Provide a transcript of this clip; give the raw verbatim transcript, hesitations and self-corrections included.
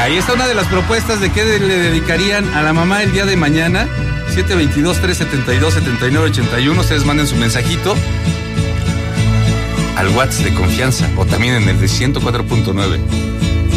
Ahí está una de las propuestas de qué le dedicarían a la mamá el día de mañana. siete dos dos, tres siete dos, siete nueve ocho uno. Ustedes manden su mensajito al WhatsApp de confianza o también en el de ciento cuatro punto nueve.